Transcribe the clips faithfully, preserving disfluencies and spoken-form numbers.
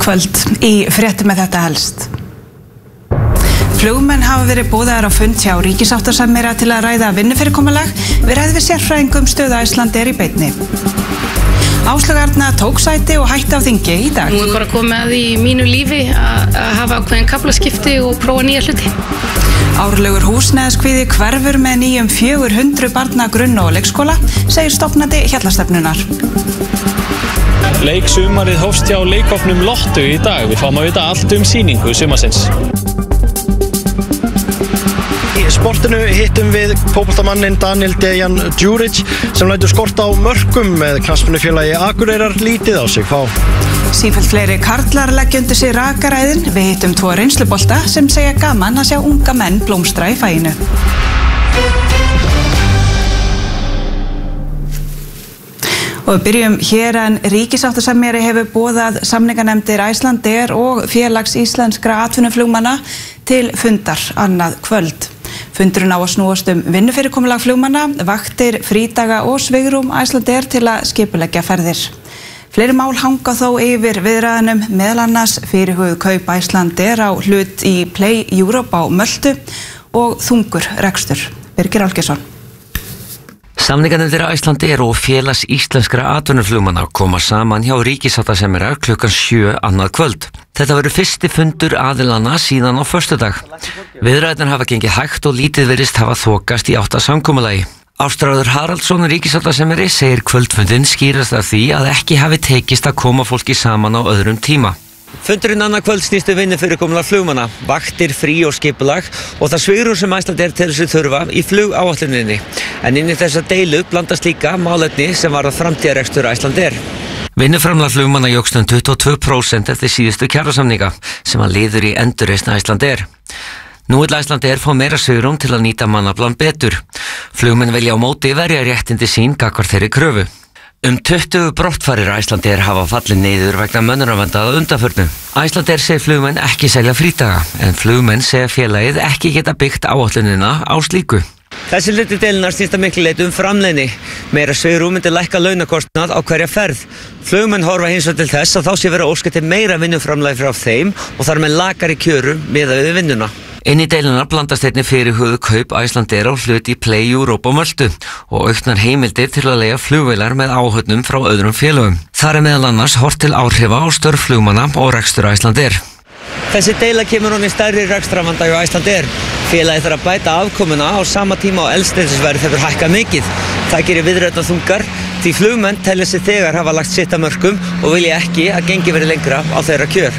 kvöld, í fréttum með þetta helst. Flugmenn hafa verið boðaðir á fund hjá ríkissáttasemjara til að ræða vinnufyrirkomulag við ræðum við sérfræðingum stöðu Icelandair í beinni. Áslaug Arna tók sæti og hætti á þingi í dag. Nú er bara komið að því í mínu lífi að hafa ákveðin kaflaskipti og prófa nýja hluti. Árlegur húsnæðiskvíði hverfur með nýjum fjögur hundruð barna grunn- og leikskóla, segir stofnandi Hjallastefnunar. Leiksumarið hófst hjá leikofnum Lottu í dag. Við fáum að vita allt um sýningu sumarsins. Í sportinu hittum við fótboltamannin Daniel Dejan Djuric sem lætur skort á mörkum með knattspyrnufélagi Akureyrar lítið á sig fá. Sífellt fleiri karlar leggja undir sig rakaræðin. Við hittum tvo reynslubolta sem segja gaman að sjá unga menn blómstra í faginu. Og við byrjum hér en ríkissáttasemjari hefur boðað samninganefndir Icelandair og félags íslenskra atvinnuflugmanna til fundar annað kvöld. Fundurinn á að snúast um vinnufyrirkomulag flugmanna, vaktir, frídaga og svigrúm Icelandair til að skipuleggja ferðir. Fleiri mál hanga þó yfir viðræðunum, meðal annars fyrirhuguð kaup Icelandair á hlut í Play Europe á Möltu og þungur rekstur. Birgir Algeirsson. Samninganefndir Icelandair og félags íslenskra atvinnuflugmanna koma saman hjá ríkissáttasemjara klukkan sjö annað kvöld. Þetta verður fyrsti fundur aðilanna síðan á föstudag. Viðræðurnar hafa gengið hægt og lítið virðist hafa þokast í átta samkomulagi. Ástráður Haraldsson ríkissáttasemjari segir kvöldfundin skýrast af því að ekki hafi tekist að koma fólki saman á öðrum tíma. Fundurinn annað kvöld snýst um vinnufyrirkomulag flugmanna, vaktir, frí og skipulag og það svigrúm sem Icelandair til þessu þurfa í flugáætluninni. En inn í þessa deilu blandast líka málefni sem var að framtíðarrekstur Icelandair. Vinnuframlag flugmanna jókst um tuttugu og tvö prósent eftir síðustu kjarasamninga sem að liður í endurreisn Icelandair. Nú vill Icelandair fá meira svigrúm til að nýta mannaflann betur. Flugmenn vilja á móti verja réttindi sín gagnvart þeirri kröfu. Um tuttugu brottfarir Icelandair hafa fallið niður vegna mönnunarvanda að undanförnu. Icelandair segir flugmenn ekki selja frídaga, en flugmenn segja félagið ekki geta byggt áætlunina á slíku. Þessi hluti deilinar snýst að miklu leyti um framleiðni. Meira svigrúm myndi lækka launakostnað á hverja ferð. Flugmenn horfa hins vegar til þess að þá sé vera óskað til meira vinnuframlagi frá þeim og þar með lakari kjöru miðað við vinnuna. Inn í deiluna blandast einnig fyrirhuguð kaup Icelandair á hlut í Play Europe á Möltu og auknar heimildir til að leigja flugvélar með áhöfnum frá öðrum félögum. Þar er meðal annars hort til áhrifa á störf flugmanna og rekstur Icelandair. Þessi deila kemur hún í stærri rekstravanda hjá Icelandair. Félagið þarf að bæta afkomuna á sama tíma og eldsneytisverð hefur hækkað mikið. Það gerir viðræðurnar þungar því flugmenn telja sig þegar hafa lagt sitt að mörkum og vilja ekki að gengi verið lengra á þeirra kjör.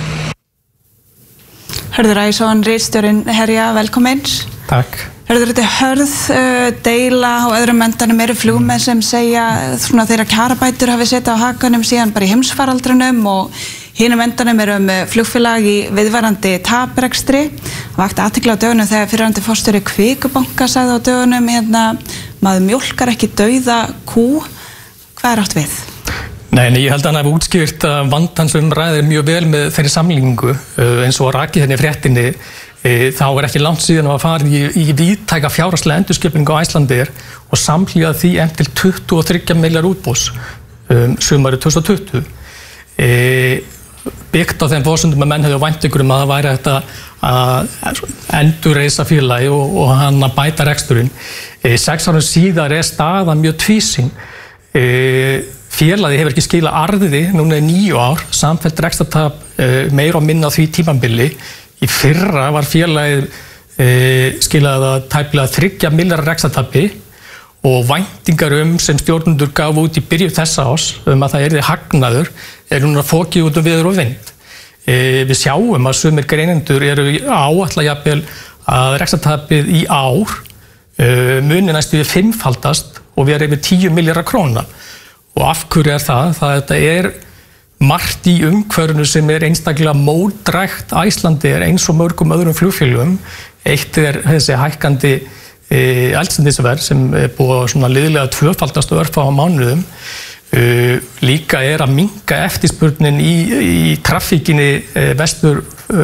Hörður Æsson, ritstjórinn herja, velkomin. Takk. Hörður, þetta er hörð uh, deila á öðrum endanum eru flugmenn sem segja svona þeirra kjarabætur hafi setið á hakanum síðan bara í heimsfaraldrinum og hinum endanum eru með flugfélag í viðvarandi taprekstri. Vakti athygli á dögunum þegar fyrrverandi forstjóri Kvikubanka sagði á dögunum hérna, maður mjólkar ekki dauða kú. Hvað er átt við? Nei, nei, ég held að hann hafi útskýrt að vandans um ræðir mjög vel með þeirri samlíkingu eins og rakið henni fréttinni þá er ekki langt síðan að fara í, í víðtæka fjárhagslega endurskipningu á Icelandair og samhliða því em til tuttugu og þriggja milljarða útboðs um, sumarið tvö þúsund og tuttugu e, byggt á þeim forsendum að menn hefðu væntingur um að það væri þetta að endurreisa félagi og, og hann að bæta reksturinn e, sex árum síðar er staðan mjög tvísýn e, Félagið hefur ekki skilað arði núna í níu ár, samfellt rekstrartap uh, meira og minna á því tímabili. Í fyrra var félagið uh, skilað að tæplega þriggja milljarða rekstrartapi og væntingar um sem stjórnendur gaf út í byrju þessa ás um að það yrði hagnaður er núna fokið út um veður og vind. Uh, við sjáum að sumir greinendur eru áætla jafnvel að rekstrartapið í ár uh, muni næstu við fimmfaldast og við erum yfir tíu milljarða króna. Og af hverju er það? Það þetta er margt í umhverfinu sem er einstaklega mótdrægt Icelandair eins og mörgum öðrum flugfélögum. Eitt er þessi hækkandi e, eldsneytisverð sem er búið svona liðlega tvöfaldast og örfa á mánuðum. E, líka er að minnka eftirspurnin í, í traffíkinni e, vestur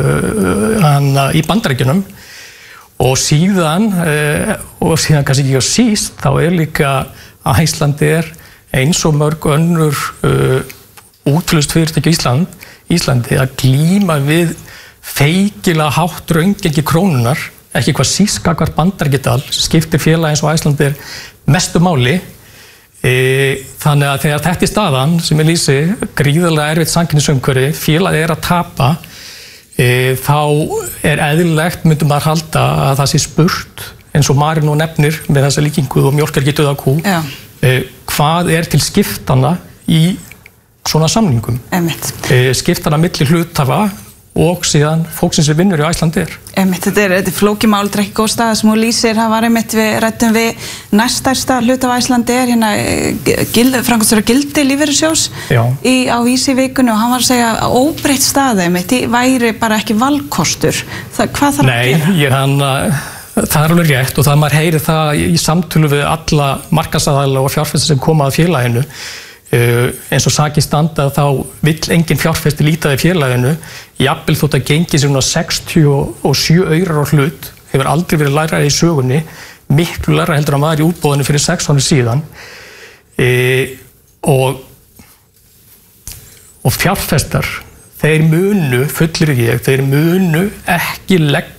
e, í Bandaríkjunum og síðan, e, og síðan kannski ekki á síst, þá er líka að Icelandair eins og mörg önnur uh, útflugst fyrirtæki í Ísland Íslandi að glíma við feikilega hátt raungengi krónunar, ekki hvað síst gagnvart Bandaríkjadal, skiptir félagi eins og Icelandair mestu máli. E, þannig að þegar þetta er staðan sem ég lýsi, gríðarlega erfitt samkeppnisumhverfi, félagi er að tapa, e, þá er eðlilegt, myndum maður halda, að það sé spurt, eins og Marín nú nefnir með þessa líkingu og mjólk er ekki dauða kú, e, hvað er til skiptana í svona samningum. E, skiptana milli hluthafa og síðan fólksins sem vinnur í Icelandair. Einmitt, þetta er, er flókimál, þetta er ekki góð staða sem hún lýsir. Það var einmitt, við ræddum við næststærsta hluta af Icelandair, hérna framkvæmdastjóri Gildi lífeyrissjóðs í á Vísi í vikunni, og hann var að segja að óbreytt staða einmitt væri bara ekki valkostur. Það, hvað þarf Nei, að gera? Nei, hann, það er alveg rétt, og það maður heyri það í samtölu við alla markaðsaðila og fjárfesta sem koma að félaginu. Uh, eins og sakir standa þá vill engin fjárfesti líta í félaginu, jafnvel þótt að gengi sér núna sextíu og sjö aurar á hlut, hefur aldrei verið læra í sögunni, miklu læra heldur að maður í útboðinu fyrir sex ára síðan, uh, og, og fjárfestar, þeir munu, fullir ég, þeir munu ekki leggja